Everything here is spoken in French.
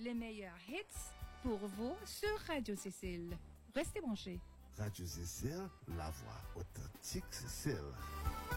les meilleurs hits pour vous sur Radio Cécile. Restez branchés. Radio Cécile, la voix authentique Cécile.